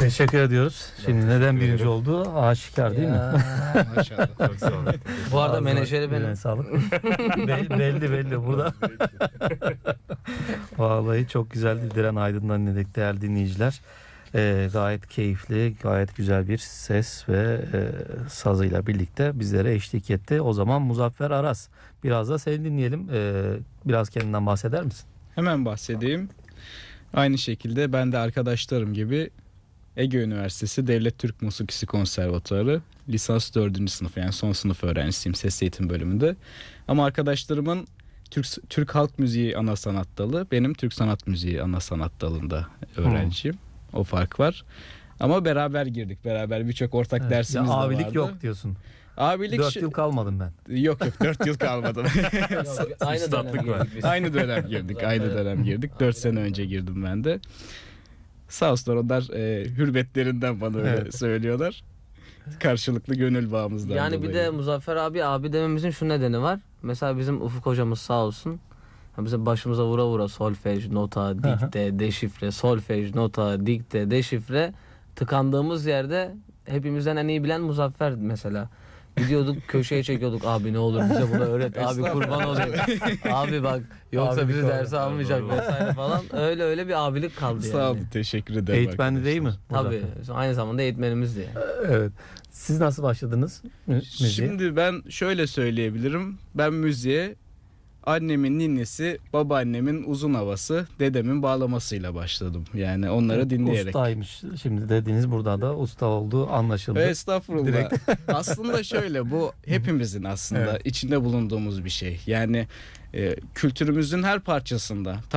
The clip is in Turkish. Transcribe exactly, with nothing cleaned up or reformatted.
Teşekkür ediyoruz. Şimdi neden birinci oldu? Aşikar değil mi? Maşallah. Çok sağ olun. Bu arada menajeri benim. Eline sağlık. Be- belli belli burada. Vallahi çok güzeldi. Diren Aydın'dan dinledik değerli dinleyiciler. Ee, gayet keyifli, gayet güzel bir ses ve e, sazıyla birlikte bizlere eşlik etti. O zaman Muzaffer Aras, biraz da seni dinleyelim. Ee, biraz kendinden bahseder misin? Hemen bahsedeyim. Aynı şekilde ben de arkadaşlarım gibi Ege Üniversitesi Devlet Türk Musikisi Konservatuarı lisans dördüncü sınıf, yani son sınıf öğrencisiyim ses eğitim bölümünde. Ama arkadaşlarımın Türk, Türk Halk Müziği ana sanat dalı, benim Türk Sanat Müziği ana sanat dalında öğrenciyim. Hmm. O fark var. Ama beraber girdik. Beraber birçok ortak Evet. dersimiz Ya, de abilik vardı. yok diyorsun. Abilik Dört şu- yıl kalmadım ben. Yok yok dört yıl kalmadım. Yok, aynı dönem girdik biz. Aynı dönem girdik. Aynı dönem girdik. Dört sene önce girdim ben de. Sağ olsunlar, onlar e, hürmetlerinden bana öyle Evet. söylüyorlar. Karşılıklı gönül bağımızdan Yani bir dolayı. de Muzaffer abi abi dememizin şu nedeni var. Mesela bizim Ufuk hocamız sağ olsun. Bize başımıza vura vura solfej, nota, dikte, deşifre, solfej, nota, dikte, deşifre. Tıkandığımız yerde hepimizden en iyi bilen Muzaffer mesela. Gidiyorduk köşeye çekiyorduk, abi ne olur bize bunu öğret, abi kurban olayım. Abi bak yoksa Abilik bizi oldu. derse almayacak vesaire falan. Öyle öyle bir abilik kaldı yani. Sağ olun, teşekkür ederim. Eğitmendi değil mi? Tabii aynı zamanda eğitmenimizdi yani. Evet. Siz nasıl başladınız mü- müziğe? Şimdi ben şöyle söyleyebilirim. Ben müziğe annemin ninnisi, babaannemin uzun havası, dedemin bağlamasıyla başladım. Yani onları dinleyerek. Ustaymış. Şimdi dediğiniz burada da usta olduğu anlaşıldı. Estağfurullah. Direkt. Aslında şöyle, bu hepimizin aslında Evet. içinde bulunduğumuz bir şey. Yani e, kültürümüzün her parçasında